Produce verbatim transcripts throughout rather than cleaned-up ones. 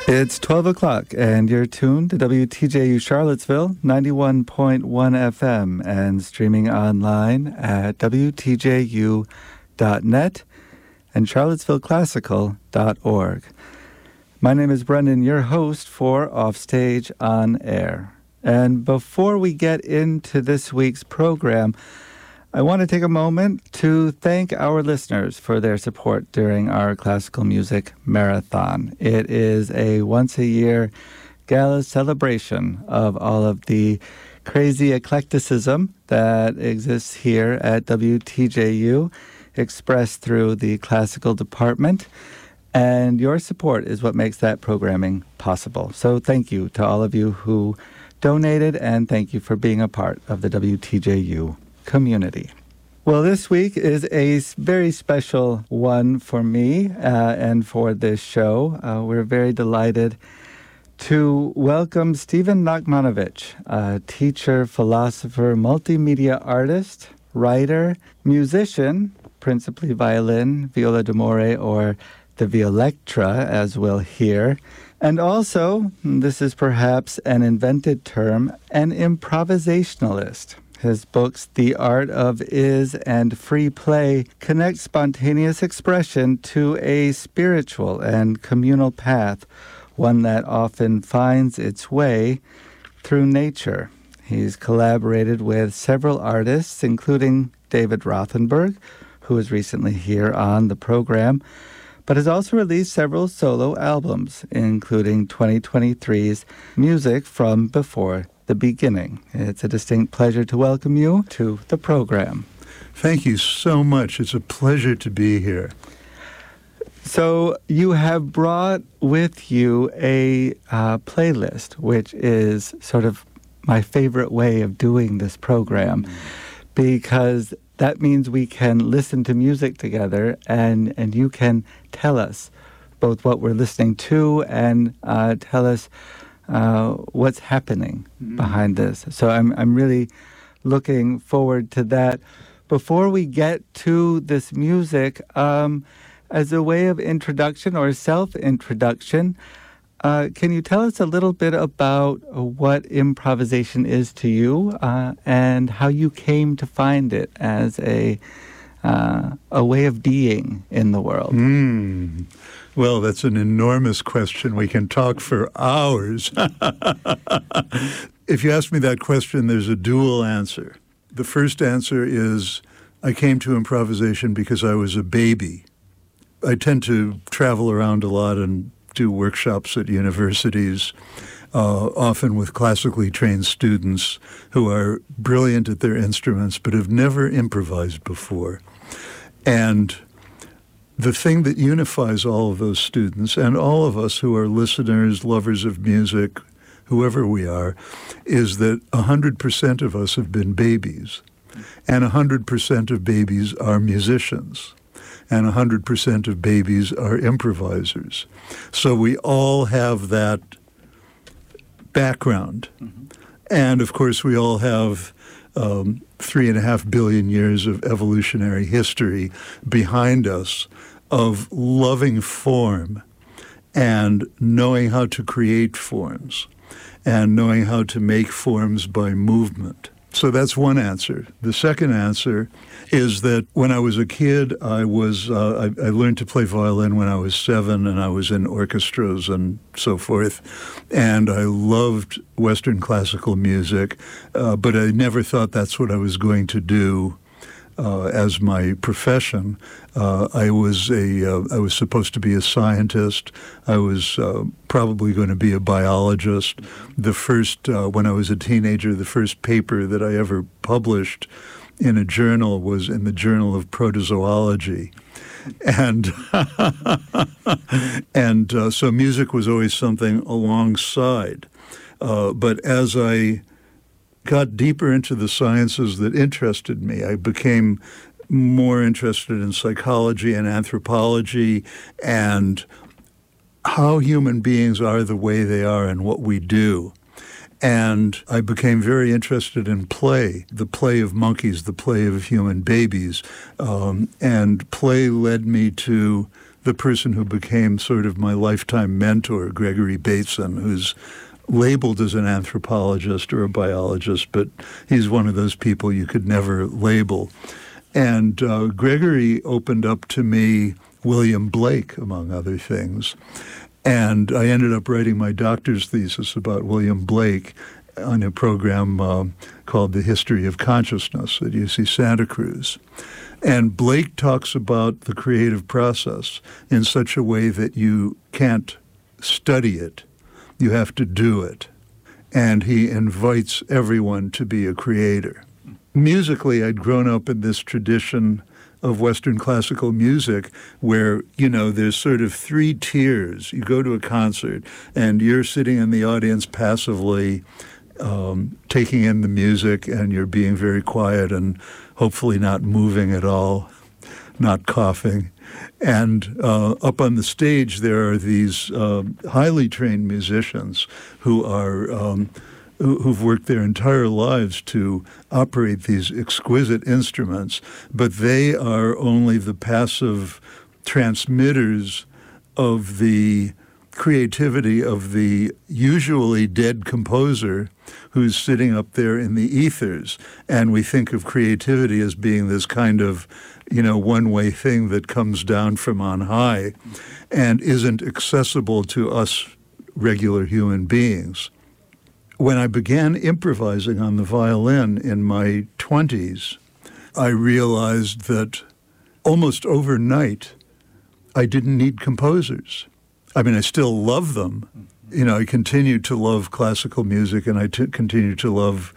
It's twelve o'clock, and you're tuned to W T J U Charlottesville, ninety-one point one F M, and streaming online at W T J U dot net and charlottesville classical dot org. My name is Brendan, your host for Offstage on Air. And before we get into this week's program, I want to take a moment to thank our listeners for their support during our classical music marathon. It is a once-a-year gala celebration of all of the crazy eclecticism that exists here at W T J U, expressed through the classical department. And your support is what makes that programming possible. So thank you to all of you who donated, and thank you for being a part of the W T J U community. Well, this week is a very special one for me uh, and for this show. Uh, we're very delighted to welcome Stephen Nachmanovich, a teacher, philosopher, multimedia artist, writer, musician, principally violin, viola d'amore, or the violectra, as we'll hear, and also, this is perhaps an invented term, an improvisationalist. His books, The Art of Is and Free Play, connect spontaneous expression to a spiritual and communal path, one that often finds its way through nature. He's collaborated with several artists, including David Rothenberg, who was recently here on the program, but has also released several solo albums, including twenty twenty-three's Music from Before the Beginning. It's a distinct pleasure to welcome you to the program. Thank you so much. It's a pleasure to be here. So you have brought with you a uh, playlist, which is sort of my favorite way of doing this program, mm. because that means we can listen to music together, and, and you can tell us both what we're listening to and uh, tell us uh, what's happening mm-hmm. behind this. So I'm I'm really looking forward to that. Before we get to this music, um, as a way of introduction or self-introduction, Uh, can you tell us a little bit about what improvisation is to you uh, and how you came to find it as a uh, a way of being in the world? Mm. Well, that's an enormous question. We can talk for hours. If you ask me that question, there's a dual answer. The first answer is I came to improvisation because I was a baby. I tend to travel around a lot and do workshops at universities, uh, often with classically trained students who are brilliant at their instruments but have never improvised before. And the thing that unifies all of those students and all of us who are listeners, lovers of music, whoever we are, is that one hundred percent of us have been babies, and one hundred percent of babies are musicians. And one hundred percent of babies are improvisers. So we all have that background. Mm-hmm. And, of course, we all have um, three and a half billion years of evolutionary history behind us of loving form and knowing how to create forms and knowing how to make forms by movement. So that's one answer. The second answer is that when I was a kid, I was uh, I, I learned to play violin when I was seven, and I was in orchestras and so forth. And I loved Western classical music, uh, but I never thought that's what I was going to do uh, as my profession. Uh, I was a uh, I was supposed to be a scientist. I was uh, probably going to be a biologist. The first, uh, when I was a teenager, the first paper that I ever published in a journal was in the Journal of Protozoology. And and uh, so music was always something alongside. Uh, but as I got deeper into the sciences that interested me, I became more interested in psychology and anthropology and how human beings are the way they are and what we do. And I became very interested in play, the play of monkeys, the play of human babies. Um, and play led me to the person who became sort of my lifetime mentor, Gregory Bateson, who's labeled as an anthropologist or a biologist, but he's one of those people you could never label. And uh, Gregory opened up to me William Blake, among other things. And I ended up writing my doctor's thesis about William Blake on a program uh, called The History of Consciousness at U C Santa Cruz. And Blake talks about the creative process in such a way that you can't study it. You have to do it. And he invites everyone to be a creator. Musically, I'd grown up in this tradition of Western classical music where, you know, there's sort of three tiers. You go to a concert and you're sitting in the audience passively um, taking in the music, and you're being very quiet and hopefully not moving at all, not coughing. And uh, up on the stage, there are these uh, highly trained musicians who are um, who, who've worked their entire lives to operate these exquisite instruments, but they are only the passive transmitters of the creativity of the usually dead composer who's sitting up there in the ethers. And we think of creativity as being this kind of, you know, one-way thing that comes down from on high and isn't accessible to us regular human beings. When I began improvising on the violin in my twenties, I realized that almost overnight I didn't need composers. I mean, I still love them. You know, I continue to love classical music, and I t- continue to love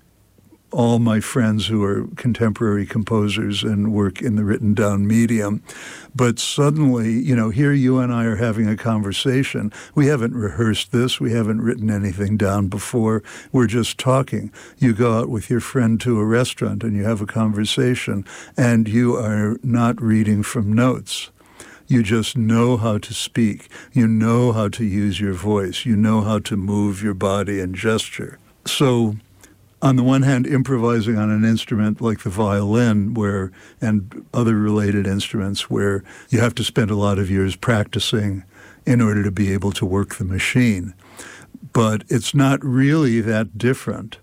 all my friends who are contemporary composers and work in the written down medium. But suddenly, you know, here you and I are having a conversation. We haven't rehearsed this. We haven't written anything down before. We're just talking. You go out with your friend to a restaurant and you have a conversation, and you are not reading from notes. You just know how to speak. You know how to use your voice. You know how to move your body and gesture. So on the one hand, improvising on an instrument like the violin where and other related instruments where you have to spend a lot of years practicing in order to be able to work the machine. But it's not really that different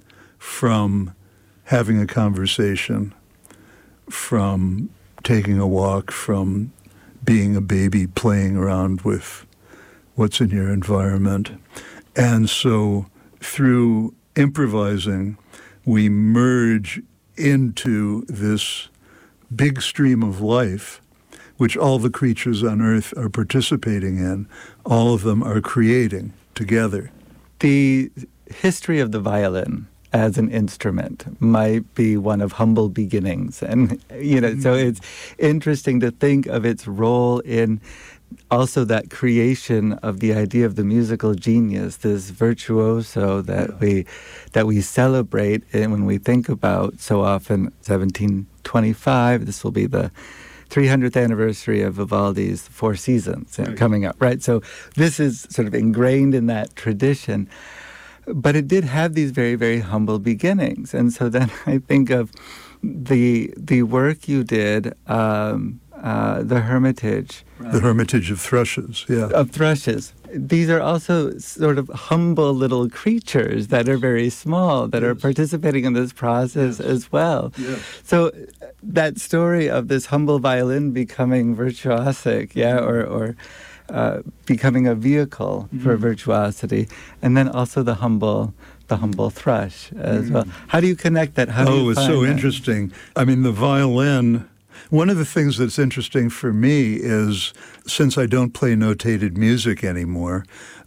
from having a conversation, from taking a walk, from being a baby playing around with what's in your environment. And so through improvising, we merge into this big stream of life, which all the creatures on Earth are participating in. All of them are creating together. The history of the violin as an instrument might be one of humble beginnings. And, you know, mm-hmm. so it's interesting to think of its role in also that creation of the idea of the musical genius, this virtuoso that yeah. we that we celebrate and when we think about so often seventeen twenty-five. This will be the three hundredth anniversary of Vivaldi's Four Seasons right. coming up, right? So this is sort of ingrained in that tradition. But it did have these very, very humble beginnings. And so then I think of the the work you did, um, uh, the Hermitage. Right. The Hermitage of Thrushes, yeah. Of Thrushes. These are also sort of humble little creatures that are very small, that yes. are participating in this process yes. as well. Yes. So that story of this humble violin becoming virtuosic, yeah, or... or Uh, becoming a vehicle mm-hmm. for virtuosity, and then also the humble, the humble thrush as mm-hmm. well. How do you connect that? How oh, do you it's find so that? interesting. I mean, the violin. One of the things that's interesting for me is, since I don't play notated music anymore,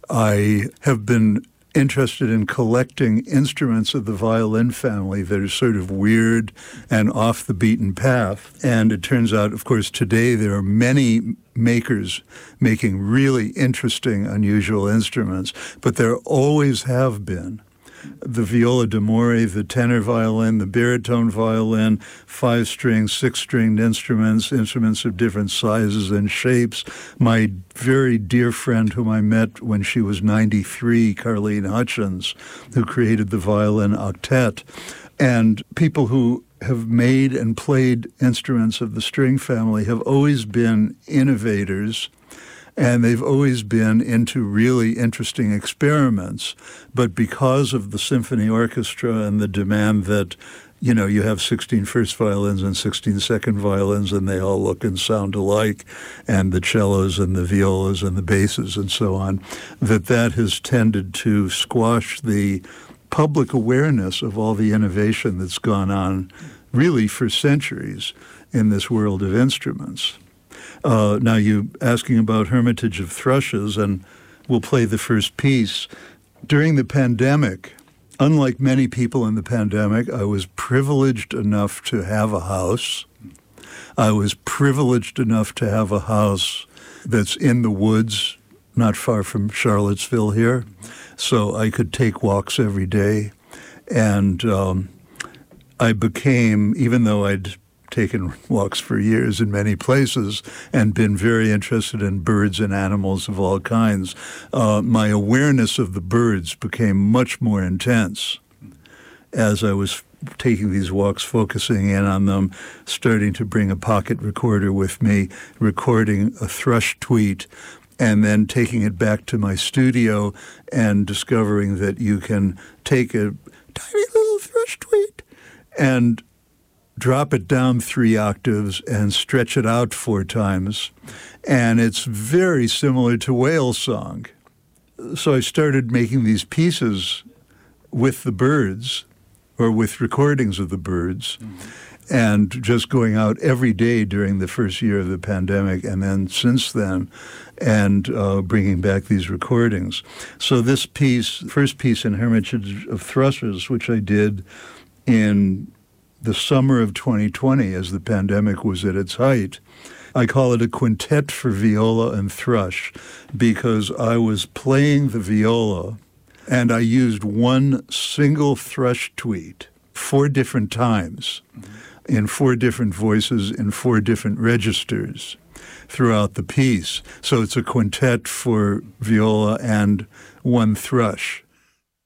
I have been interested in collecting instruments of the violin family that are sort of weird and off the beaten path. And it turns out, of course, today there are many makers making really interesting, unusual instruments, but there always have been. The viola d'amore, the tenor violin, the baritone violin, five-string, six-stringed instruments, instruments of different sizes and shapes. My very dear friend whom I met when she was ninety-three, Carlene Hutchins, who created the violin octet, And people who have made and played instruments of the string family have always been innovators, and they've always been into really interesting experiments. But because of the symphony orchestra and the demand that, you know, you have sixteen first violins and sixteen second violins, and they all look and sound alike, and the cellos and the violas and the basses and so on, that that has tended to squash the public awareness of all the innovation that's gone on really for centuries in this world of instruments. Uh, now, you asking about Hermitage of Thrushes, and we'll play the first piece. During the pandemic, unlike many people in the pandemic, I was privileged enough to have a house. I was privileged enough to have a house that's in the woods, not far from Charlottesville here, so I could take walks every day. And um, I became, even though I'd taken walks for years in many places and been very interested in birds and animals of all kinds, uh, my awareness of the birds became much more intense as I was taking these walks, focusing in on them, starting to bring a pocket recorder with me, recording a thrush tweet, and then taking it back to my studio and discovering that you can take a tiny little thrush tweet and drop it down three octaves and stretch it out four times. And it's very similar to whale song. So I started making these pieces with the birds, or with recordings of the birds, mm-hmm. and just going out every day during the first year of the pandemic, and then since then, and uh, bringing back these recordings. So this piece, first piece in Hermitage of Thrushes, which I did in the summer of twenty twenty as the pandemic was at its height, I call it a quintet for viola and thrush, because I was playing the viola and I used one single thrush tweet four different times mm-hmm. in four different voices in four different registers throughout the piece. So it's a quintet for viola and one thrush.